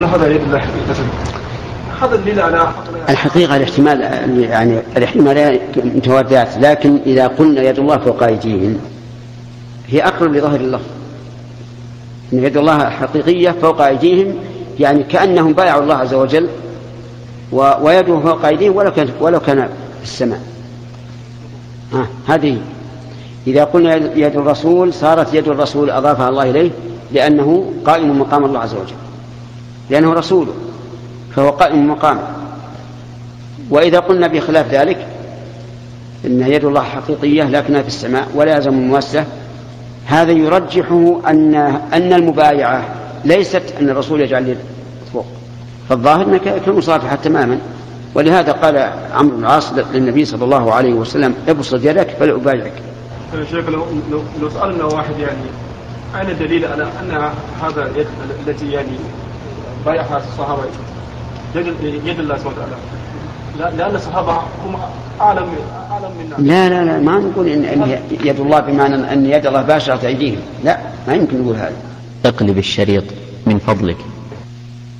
هذا يد الله هذا الدليل على الحقيقة الاحتمال، يعني الاحتمالات متواترات، لكن إذا قلنا يد الله فوق أيديهم هي أقرب لظاهر اللفظ، إن يد الله حقيقية فوق أيديهم، يعني كأنهم بايعوا الله عز وجل ويده فوق أيديهم ولو كان في السماء. هذه إذا قلنا يد الرسول صارت يد الرسول أضافها الله إليه لأنه قائم مقام الله عز وجل، لأنه رسوله فهو قائم مقامه. وإذا قلنا بخلاف ذلك إن يد الله حقيقية لكنها في السماء ولا يلزم المواساة، هذا يرجحه أن المبايعة ليست أن الرسول يجعل يد فوق، فالظاهر أنك كالمصافحة تماما. ولهذا قال عمرو بن العاص للنبي صلى الله عليه وسلم: ابسط يدك فلا أبايعك. شيخ لو سألنا واحد يعني أين الدليل على أن هذا اليد التي يعني بايعها الصحابة يد الله سبحانه وتعالى، لأن الصحابة هم أعلم منا. لا ما نقول إن يد الله بمعنى أن يد الله باشرت أيديهم، لا، ما يمكن نقول هذا. اقلب الشريط من فضلك.